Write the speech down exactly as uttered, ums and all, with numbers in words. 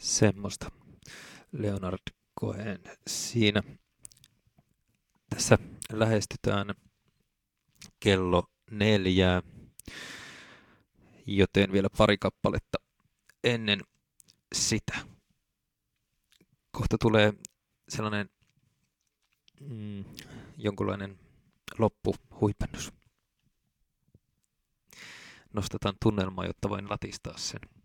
Semmoista Leonard Cohen siinä. Tässä lähestytään kello neljää, joten vielä pari kappaletta ennen sitä. Kohta tulee sellainen mm, jonkunlainen loppuhuipennus. Nostetaan tunnelmaa, jotta voin latistaa sen.